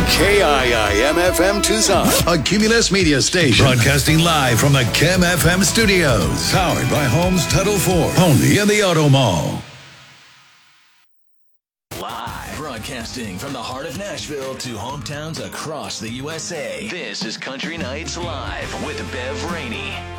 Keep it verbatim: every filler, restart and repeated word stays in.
K I I M F M Tucson, a Cumulus media station. Broadcasting live from the K I M F M studios. Powered by Holmes Tuttle Ford. Only in the Auto Mall. Live. Broadcasting from the heart of Nashville to hometowns across the U S A. This is Country Nights Live with Bev Rainey.